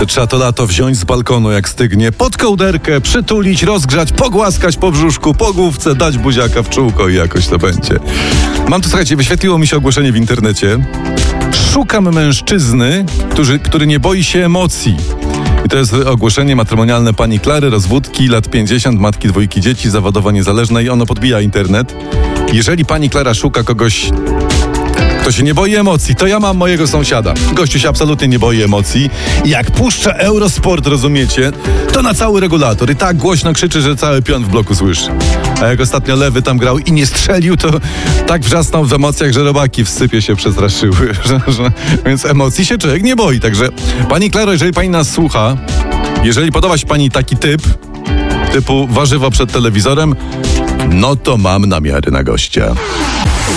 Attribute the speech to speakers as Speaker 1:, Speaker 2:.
Speaker 1: Trzeba to lato wziąć z balkonu jak stygnie, pod kołderkę, przytulić, rozgrzać, pogłaskać po brzuszku, po główce, dać buziaka w czółko i jakoś to będzie. Mam tu, słuchajcie, wyświetliło mi się ogłoszenie w internecie. Szukam mężczyzny, który nie boi się emocji. I to jest ogłoszenie matrymonialne pani Klary, rozwódki, lat 50, matki 2 dzieci, zawodowa niezależna i ono podbija internet. Jeżeli pani Klara szuka kogoś, kto się nie boi emocji, to ja mam mojego sąsiada. Gościu się absolutnie nie boi emocji. I jak puszcza Eurosport, rozumiecie, to na cały regulator. I tak głośno krzyczy, że cały pion w bloku słyszy. A jak ostatnio Lewy tam grał i nie strzelił, to tak wrzasnął w emocjach, że robaki w sypie się przestraszyły. Więc emocji się człowiek nie boi. Także pani Klaro, jeżeli pani nas słucha, jeżeli podoba się pani taki typu warzywo przed telewizorem, no to mam namiary na gościa.